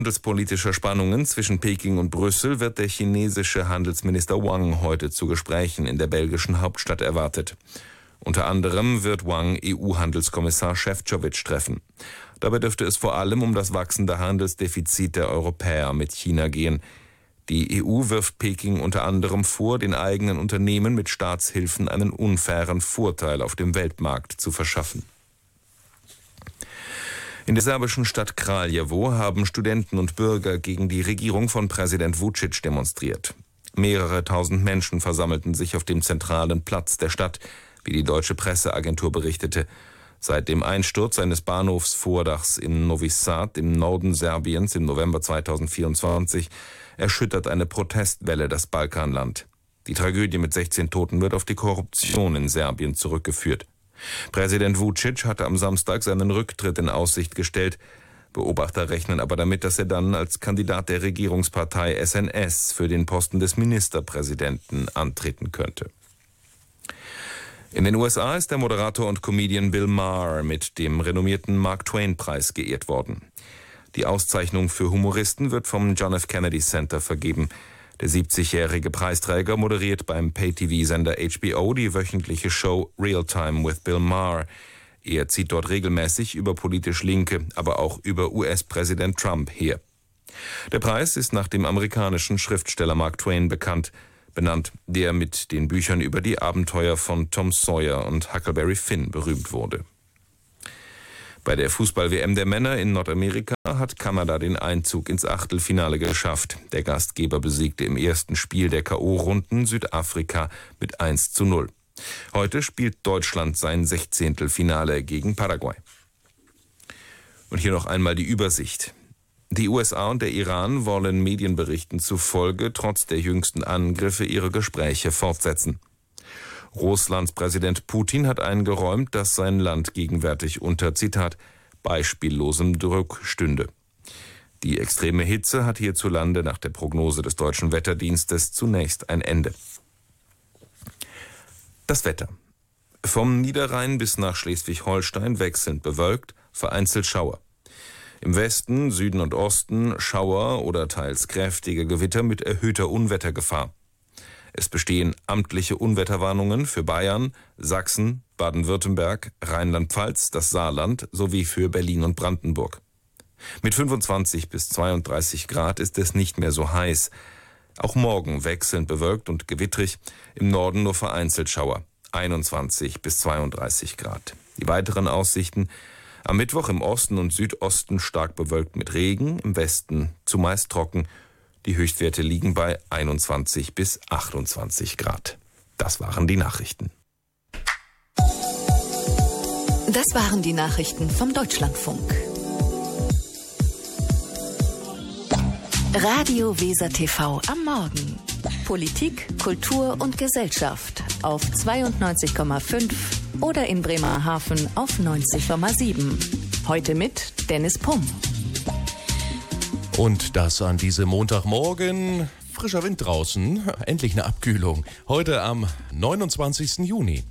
Handelspolitischer Spannungen zwischen Peking und Brüssel wird der chinesische Handelsminister Wang heute zu Gesprächen in der belgischen Hauptstadt erwartet. Unter anderem wird Wang EU-Handelskommissar Šefčovič treffen. Dabei dürfte es vor allem um das wachsende Handelsdefizit der Europäer mit China gehen. Die EU wirft Peking unter anderem vor, den eigenen Unternehmen mit Staatshilfen einen unfairen Vorteil auf dem Weltmarkt zu verschaffen. In der serbischen Stadt Kraljevo haben Studenten und Bürger gegen die Regierung von Präsident Vučić demonstriert. Mehrere tausend Menschen versammelten sich auf dem zentralen Platz der Stadt, wie die deutsche Presseagentur berichtete. Seit dem Einsturz eines Bahnhofsvordachs in Novi Sad im Norden Serbiens im November 2024 erschüttert eine Protestwelle das Balkanland. Die Tragödie mit 16 Toten wird auf die Korruption in Serbien zurückgeführt. Präsident Vučić hatte am Samstag seinen Rücktritt in Aussicht gestellt. Beobachter rechnen aber damit, dass er dann als Kandidat der Regierungspartei SNS für den Posten des Ministerpräsidenten antreten könnte. In den USA ist der Moderator und Comedian Bill Maher mit dem renommierten Mark-Twain-Preis geehrt worden. Die Auszeichnung für Humoristen wird vom John F. Kennedy Center vergeben. Der 70-jährige Preisträger moderiert beim Pay-TV-Sender HBO die wöchentliche Show Real Time with Bill Maher. Er zieht dort regelmäßig über politisch Linke, aber auch über US-Präsident Trump her. Der Preis ist nach dem amerikanischen Schriftsteller Mark Twain benannt, der mit den Büchern über die Abenteuer von Tom Sawyer und Huckleberry Finn berühmt wurde. Bei der Fußball-WM der Männer in Nordamerika hat Kanada den Einzug ins Achtelfinale geschafft. Der Gastgeber besiegte im ersten Spiel der K.O.-Runden Südafrika mit 1:0. Heute spielt Deutschland sein 16. Finale gegen Paraguay. Und hier noch einmal die Übersicht. Die USA und der Iran wollen Medienberichten zufolge trotz der jüngsten Angriffe ihre Gespräche fortsetzen. Russlands Präsident Putin hat eingeräumt, dass sein Land gegenwärtig unter, Zitat, beispiellosem Druck stünde. Die extreme Hitze hat hierzulande nach der Prognose des deutschen Wetterdienstes zunächst ein Ende. Das Wetter. Vom Niederrhein bis nach Schleswig-Holstein wechselnd bewölkt, vereinzelt Schauer. Im Westen, Süden und Osten Schauer oder teils kräftige Gewitter mit erhöhter Unwettergefahr. Es bestehen amtliche Unwetterwarnungen für Bayern, Sachsen, Baden-Württemberg, Rheinland-Pfalz, das Saarland sowie für Berlin und Brandenburg. Mit 25 bis 32 Grad ist es nicht mehr so heiß. Auch morgen wechselnd bewölkt und gewittrig, im Norden nur vereinzelt Schauer, 21 bis 32 Grad. Die weiteren Aussichten: am Mittwoch im Osten und Südosten stark bewölkt mit Regen, im Westen zumeist trocken. Die Höchstwerte liegen bei 21 bis 28 Grad. Das waren die Nachrichten. Das waren die Nachrichten vom Deutschlandfunk. Radio Weser TV am Morgen. Politik, Kultur und Gesellschaft auf 92,5 oder in Bremerhaven auf 90,7. Heute mit Dennis Pumm. Und das an diesem Montagmorgen. Frischer Wind draußen, endlich eine Abkühlung. Heute am 29. Juni.